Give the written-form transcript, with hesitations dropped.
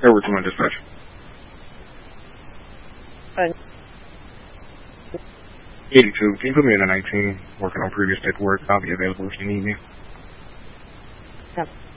Edward One Dispatch. Uh, 82. Can you put me in a 19? Working on previous paperwork. I'll be available if you need me. yeah.